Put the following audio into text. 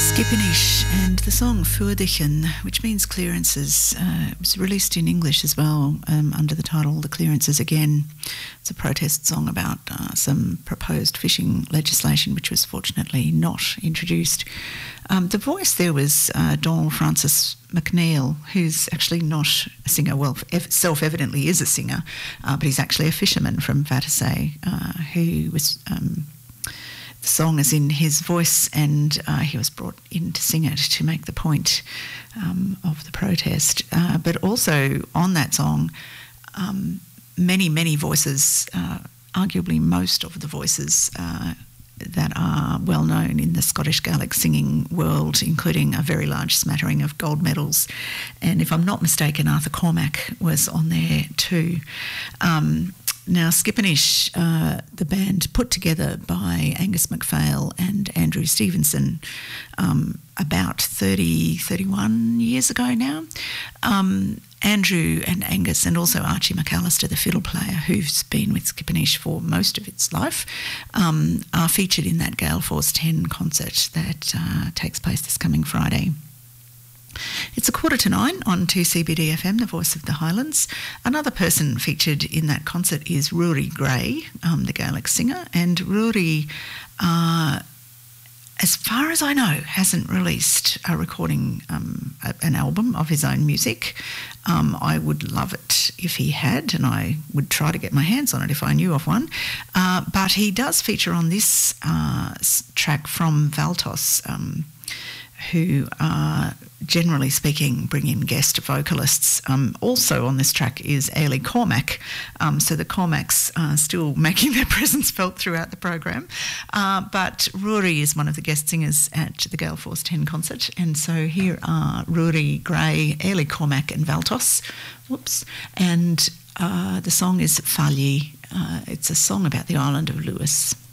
Skipinish and the song Fuerdichen, which means clearances, was released in English as well under the title The Clearances Again. It's a protest song about some proposed fishing legislation which was fortunately not introduced. The voice there was Donald Francis McNeill, who's actually not a singer. Well, self-evidently is a singer, but he's actually a fisherman from Vatersay who was... The song is in his voice, and he was brought in to sing it to make the point of the protest. But also on that song, many voices, arguably most of the voices that are well known in the Scottish Gaelic singing world, including a very large smattering of gold medals. And if I'm not mistaken, Arthur Cormack was on there too. Now, Skipinish, the band put together by Angus MacPhail and Andrew Stevenson about 31 years ago now. Andrew and Angus and also Archie McAllister, the fiddle player, who's been with Skipinish for most of its life, are featured in that Gale Force 10 concert that takes place this coming Friday. It's 8:45 on 2CBD FM, the voice of the Highlands. Another person featured in that concert is Rory Gray, the Gaelic singer, and Rory, as far as I know, hasn't released a recording, an album of his own music. I would love it if he had, and I would try to get my hands on it if I knew of one. But he does feature on this track from Valtos, who generally speaking bring in guest vocalists. Also on this track is Ailey Cormack, so the Cormacks are still making their presence felt throughout the program. But Rory is one of the guest singers at the Gale Force 10 concert, and so here are Rory Gray, Ailey Cormack and Valtos. And the song is Falli. It's a song about the island of Lewis.